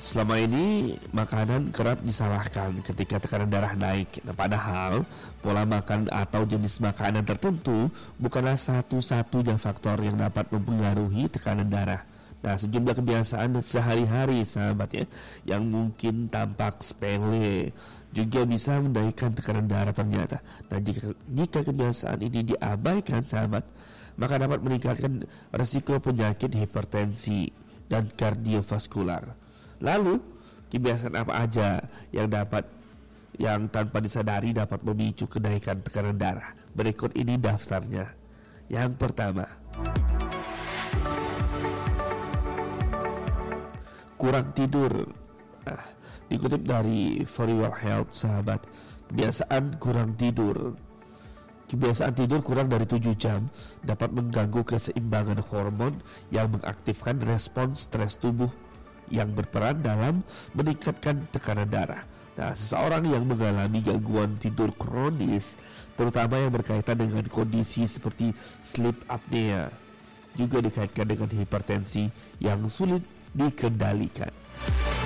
Selama ini makanan kerap disalahkan ketika tekanan darah naik. Nah, padahal pola makan atau jenis makanan tertentu bukanlah satu-satunya faktor yang dapat mempengaruhi tekanan darah. Nah, sejumlah kebiasaan sehari-hari sahabat ya, yang mungkin tampak sepele juga bisa menaikkan tekanan darah ternyata. Nah, jika kebiasaan ini diabaikan sahabat, maka dapat meningkatkan risiko penyakit hipertensi dan kardiovaskular. Lalu, kebiasaan apa aja yang tanpa disadari dapat memicu kenaikan tekanan darah? Berikut ini daftarnya. Yang pertama, kurang tidur. Nah, dikutip dari For Your Health sahabat, kebiasaan tidur kurang dari 7 jam dapat mengganggu keseimbangan hormon yang mengaktifkan respons stres tubuh yang berperan dalam meningkatkan tekanan darah. Nah, seseorang yang mengalami gangguan tidur kronis, terutama yang berkaitan dengan kondisi seperti sleep apnea, juga dikaitkan dengan hipertensi yang sulit dikendalikan.